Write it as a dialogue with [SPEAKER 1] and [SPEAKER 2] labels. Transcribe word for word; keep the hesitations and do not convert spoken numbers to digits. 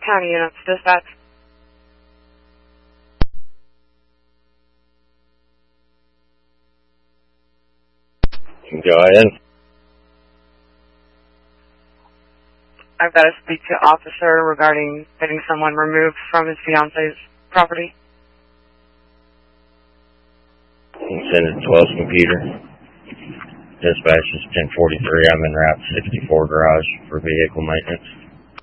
[SPEAKER 1] County units, dispatch.
[SPEAKER 2] Go ahead.
[SPEAKER 1] I've got to speak to officer regarding getting someone removed from his fiance's property.
[SPEAKER 2] Send it to us, computer. Dispatch is ten forty-three. I'm in Route sixty-four garage for vehicle maintenance.